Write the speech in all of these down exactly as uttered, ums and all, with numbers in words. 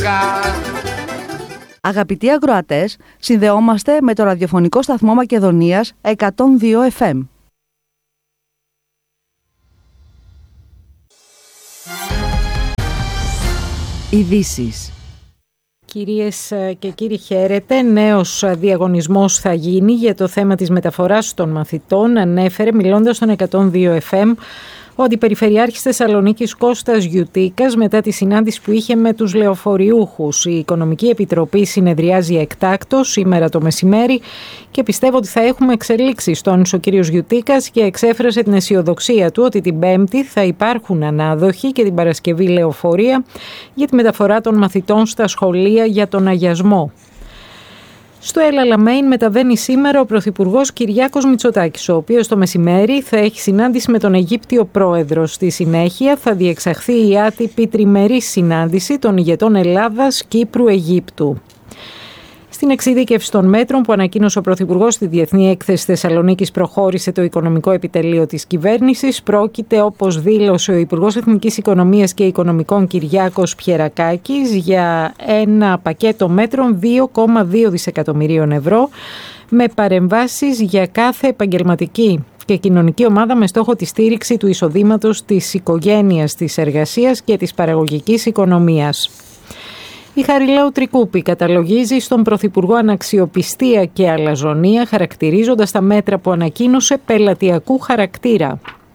Αγαπητοί ακροατές, συνδεόμαστε με το ραδιοφωνικό σταθμό Μακεδονίας εκατόν δύο εφ εμ. Ειδήσεις. Κυρίες και κύριοι, χαίρετε. Νέος διαγωνισμός θα γίνει για το θέμα της μεταφοράς των μαθητών, ανέφερε μιλώντας στον εκατόν δύο εφ εμ ο Αντιπεριφερειάρχης Θεσσαλονίκης Κώστας Γιουτίκας μετά τη συνάντηση που είχε με τους λεωφοριούχους. Η Οικονομική Επιτροπή συνεδριάζει εκτάκτως σήμερα το μεσημέρι και πιστεύω ότι θα έχουμε εξελίξεις, τόνισε ο κ. Γιουτίκας και εξέφρασε την αισιοδοξία του ότι την Πέμπτη θα υπάρχουν ανάδοχοι και την Παρασκευή λεωφορεία για τη μεταφορά των μαθητών στα σχολεία για τον αγιασμό. Στο El Alamein μεταβαίνει σήμερα ο Πρωθυπουργός Κυριάκος Μητσοτάκης, ο οποίος το μεσημέρι θα έχει συνάντηση με τον Αιγύπτιο Πρόεδρο. Στη συνέχεια θα διεξαχθεί η άτυπη τριμερής συνάντηση των ηγετών Ελλάδας, Κύπρου, Αιγύπτου. Στην εξειδίκευση των μέτρων που ανακοίνωσε ο Πρωθυπουργός στη Διεθνή Έκθεση Θεσσαλονίκης προχώρησε το Οικονομικό Επιτελείο της Κυβέρνησης. Πρόκειται, όπως δήλωσε ο Υπουργός Εθνικής Οικονομίας και Οικονομικών Κυριάκος Πιερακάκης, για ένα πακέτο μέτρων δύο κόμμα δύο δισεκατομμυρίων ευρώ με παρεμβάσεις για κάθε επαγγελματική και κοινωνική ομάδα με στόχο τη στήριξη του εισοδήματος της οικογένειας, της εργασίας και της παραγωγικής οικονομίας. Η Χαριλάου Τρικούπη καταλογίζει στον Πρωθυπουργό αναξιοπιστία και αλαζονία, χαρακτηρίζοντας τα μέτρα που ανακοίνωσε πελατειακού χαρακτήρα.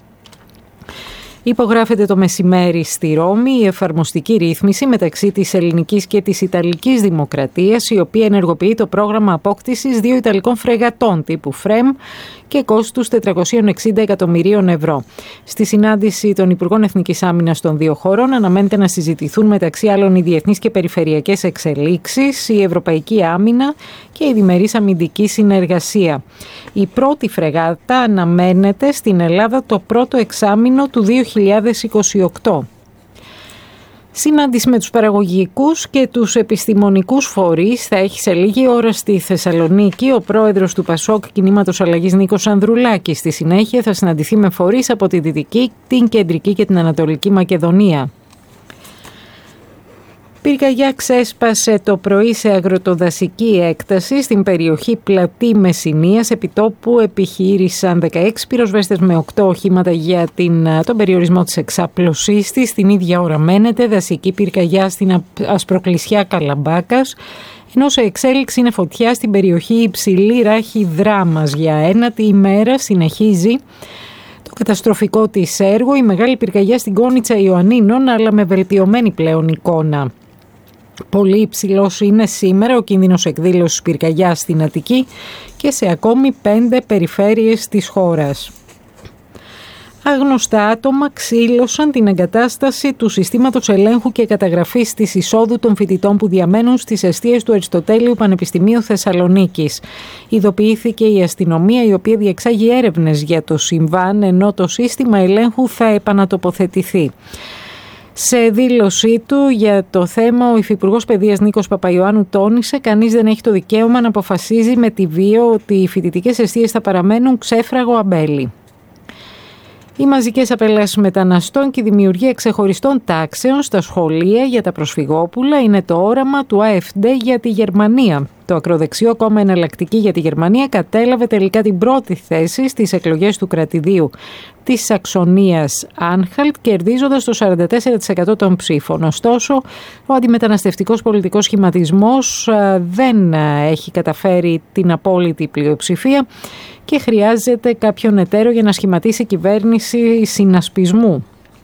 Υπογράφεται το μεσημέρι στη Ρώμη η εφαρμοστική ρύθμιση μεταξύ της ελληνικής και της ιταλικής δημοκρατίας, η οποία ενεργοποιεί το πρόγραμμα απόκτησης δύο ιταλικών φρεγατών τύπου ΦΡΕΜ και κόστους τετρακόσια εξήντα εκατομμυρίων ευρώ. Στη συνάντηση των Υπουργών Εθνικής Άμυνας των δύο χωρών αναμένεται να συζητηθούν μεταξύ άλλων οι διεθνείς και περιφερειακές εξελίξεις, η ευρωπαϊκή άμυνα και η διμερής αμυντική συνεργασία. Η πρώτη φρεγάτα αναμένεται στην Ελλάδα το πρώτο εξάμηνο του δύο χιλιάδες είκοσι οκτώ. Συνάντηση με τους παραγωγικούς και τους επιστημονικούς φορείς θα έχει σε λίγη ώρα στη Θεσσαλονίκη ο πρόεδρος του Πασόκ Κινήματος Αλλαγής Νίκος Ανδρουλάκης. Στη συνέχεια θα συναντηθεί με φορείς από τη Δυτική, την Κεντρική και την Ανατολική Μακεδονία. Πυρκαγιά ξέσπασε το πρωί σε αγροτοδασική έκταση στην περιοχή Πλατή Μεσσηνίας. Επιτόπου επιχείρησαν δεκαέξι πυροσβέστες με οκτώ οχήματα για την, τον περιορισμό της εξάπλωσής της. Την ίδια ώρα μένεται δασική πυρκαγιά στην Ασπροκλεισιά Καλαμπάκας, ενώ σε εξέλιξη είναι φωτιά στην περιοχή Υψηλή Ράχη Δράμας. Για ένατη ημέρα συνεχίζει το καταστροφικό της έργο η μεγάλη πυρκαγιά στην Κόνιτσα Ιωαννίνων, αλλά με βελτιωμένη πλέον εικόνα. Πολύ υψηλός είναι σήμερα ο κίνδυνος εκδήλωσης πυρκαγιάς στην Αττική και σε ακόμη πέντε περιφέρειες της χώρας. Άγνωστα άτομα ξύλωσαν την εγκατάσταση του συστήματος ελέγχου και καταγραφής της εισόδου των φοιτητών που διαμένουν στις εστίες του Αριστοτέλειου Πανεπιστημίου Θεσσαλονίκης. Ειδοποιήθηκε η αστυνομία, η οποία διεξάγει έρευνες για το συμβάν, ενώ το σύστημα ελέγχου θα επανατοποθετηθεί. Σε δήλωσή του για το θέμα, ο Υφυπουργός Παιδείας Νίκος Παπαϊωάννου τόνισε: κανείς δεν έχει το δικαίωμα να αποφασίζει με τη βία ότι οι φοιτητικές εστίες θα παραμένουν ξέφραγο αμπέλι. Οι μαζικές απελάσεις μεταναστών και η δημιουργία ξεχωριστών τάξεων στα σχολεία για τα προσφυγόπουλα είναι το όραμα του Α Εφ Ντι για τη Γερμανία. Το ακροδεξιό κόμμα Εναλλακτική για τη Γερμανία κατέλαβε τελικά την πρώτη θέση στις εκλογές του κρατηδίου της Σαξονίας Άνχαλτ, κερδίζοντας το σαράντα τέσσερα τοις εκατό των ψήφων. Ωστόσο, ο αντιμεταναστευτικός πολιτικός σχηματισμός δεν έχει καταφέρει την απόλυτη πλειοψηφία και χρειάζεται κάποιον εταίρο για να σχηματίσει κυβέρνηση συνασπισμού.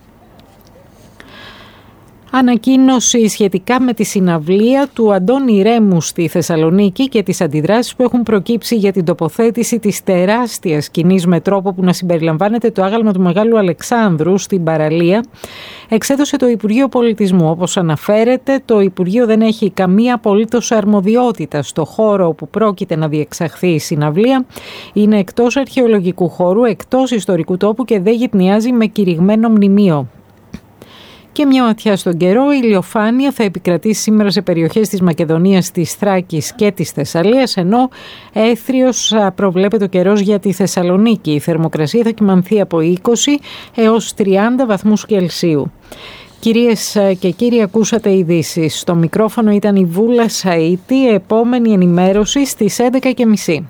Ανακοίνωση σχετικά με τη συναυλία του Αντώνη Ρέμου στη Θεσσαλονίκη και τις αντιδράσεις που έχουν προκύψει για την τοποθέτηση της τεράστιας σκηνής με τρόπο που να συμπεριλαμβάνεται το άγαλμα του Μεγάλου Αλεξάνδρου στην παραλία, εξέδωσε το Υπουργείο Πολιτισμού. Όπως αναφέρεται, το Υπουργείο δεν έχει καμία απολύτως αρμοδιότητα στο χώρο όπου πρόκειται να διεξαχθεί η συναυλία. Είναι εκτός αρχαιολογικού χώρου, εκτός ιστορικού τόπου και δεν γυπνιάζει με κηρυγμένο μνημείο. Και μια ματιά στον καιρό, η ηλιοφάνεια θα επικρατήσει σήμερα σε περιοχές της Μακεδονίας, της Θράκης και της Θεσσαλίας, ενώ έθριος προβλέπεται ο καιρός για τη Θεσσαλονίκη. Η θερμοκρασία θα κυμανθεί από είκοσι έως τριάντα βαθμούς Κελσίου. Κυρίες και κύριοι, ακούσατε ειδήσεις. Στο μικρόφωνο ήταν η Βούλα Σαΐτη. Επόμενη ενημέρωση στις έντεκα και μισή.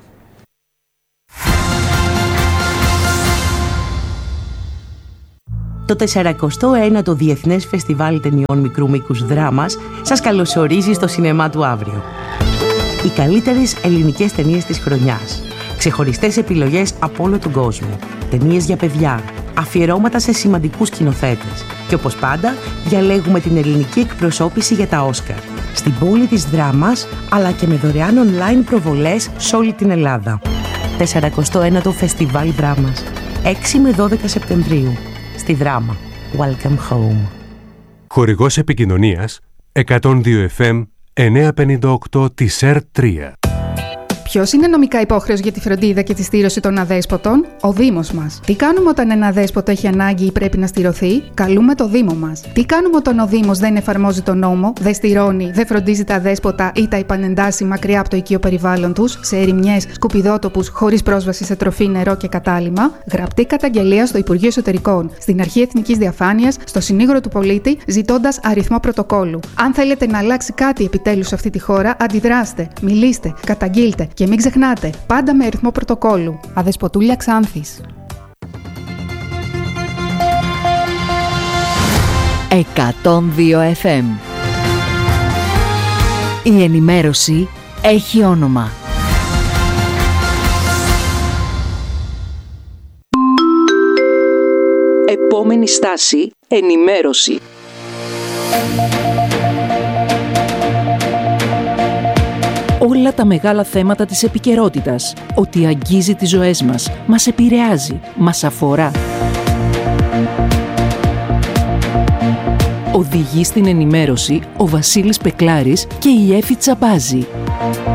Το τεσσαρακοστό ένατο Διεθνές Φεστιβάλ Ταινιών Μικρού Μήκους Δράμας σας καλωσορίζει στο σινεμά του αύριο. Οι καλύτερες ελληνικές ταινίες της χρονιάς. Ξεχωριστές επιλογές από όλο τον κόσμο. Ταινίες για παιδιά. Αφιερώματα σε σημαντικούς σκηνοθέτες. Και όπως πάντα, διαλέγουμε την ελληνική εκπροσώπηση για τα Όσκαρ. Στην πόλη της Δράμας, αλλά και με δωρεάν online προβολές σε όλη την Ελλάδα. τεσσαρακοστό ένατο Φεστιβάλ Δράμας. έξι με δώδεκα Σεπτεμβρίου. Στη Δράμα. Welcome home. Χορηγός επικοινωνίας εκατόν δύο εφ εμ εννιακόσια πενήντα οκτώ της ΕΡ τρία. Ποιος είναι νομικά υπόχρεος για τη φροντίδα και τη στήρωση των αδέσποτων? Ο Δήμος μας. Τι κάνουμε όταν ένα αδέσποτο έχει ανάγκη ή πρέπει να στηρωθεί? Καλούμε το Δήμο μας. Τι κάνουμε όταν ο Δήμος δεν εφαρμόζει τον νόμο, δεν στηρώνει, δεν φροντίζει τα αδέσποτα ή τα επανεντάσσει μακριά από το οικείο περιβάλλον τους, σε ερημιές, σκουπιδότοπους, χωρίς πρόσβαση σε τροφή, νερό και κατάλυμμα? Γραπτή καταγγελία στο Υπουργείο Εσωτερικών, στην Αρχή Εθνικής Διαφάνειας, στο Συνήγορο του Πολίτη, ζητώντας αριθμό πρωτοκόλου. Αν θέλετε να αλλάξει κάτι επιτέλους σε αυτή τη χώρα, αντιδράστε, μιλήστε, καταγγείλτε. Και μην ξεχνάτε, πάντα με αριθμό πρωτοκόλου. Αδεσποτούλια Ξάνθης. εκατόν δύο εφ εμ. Η ενημέρωση έχει όνομα. Επόμενη στάση, ενημέρωση. Όλα τα μεγάλα θέματα της επικαιρότητας, ότι αγγίζει τις ζωές μας, μας επηρεάζει, μας αφορά. Οδηγεί στην ενημέρωση ο Βασίλης Πεκλάρης και η Έφη Τσαμπάζη.